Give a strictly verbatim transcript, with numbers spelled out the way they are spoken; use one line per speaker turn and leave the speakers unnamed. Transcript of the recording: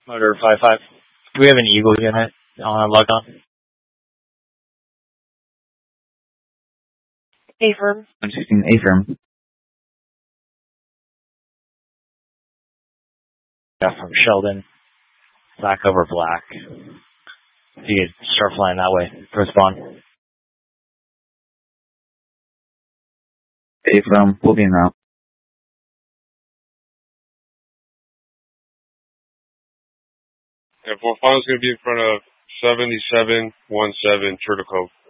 Motor five five. Do we have an Eagle unit on logged on?
A-firm.
one sixteen A-firm.
Yeah, from Sheldon. Black over black. If you could start flying that way. Respond.
A-firm, will be in route.
Yeah, four five is going to be in front of seventy-seven one seven Turtle Cove.